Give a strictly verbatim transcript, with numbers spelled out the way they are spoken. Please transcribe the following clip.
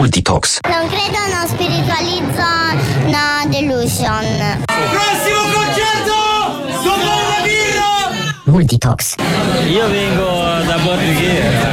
Multitox. Non credo, non spiritualizzo, no delusion. Prossimo concerto! Dopo una birra! Multitox. Io vengo da Borghi.